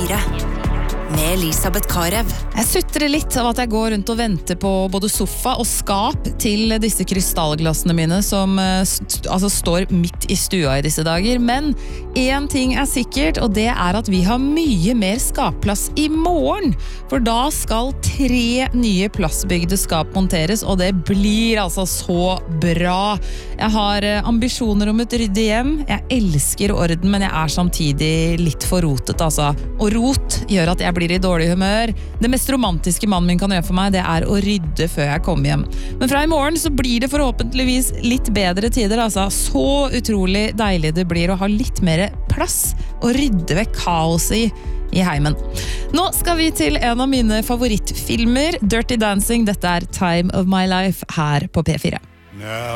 P4 med Elisabeth Karev. Jeg sutrer litt av at jeg går rundt og venter på både sofa og skap til disse krystallglassene mine som står midt i stua i disse dager. Men en ting er sikkert, og det er at vi har mye mer skapplass i morgen. For da skal 3 nye plassbygde skap monteres, og det blir altså så bra. Jeg har ambisjoner om et ryddig hjem. Jeg elsker orden, men jeg er samtidig litt for rotet, altså. Og rot gjør at jeg blir i dårlig humør. Det mest romantiske mannen min kan gjøre for meg, det er å rydde før jeg kommer hjem. Men fra i morgen så blir det forhåpentligvis litt bedre tider, altså. Så utrolig deilig det blir å ha litt mer plass og rydde vekk kaoset i heimen. Nå skal vi til en av mine favorittfilmer, Dirty Dancing. Dette er Time of My Life her på P4.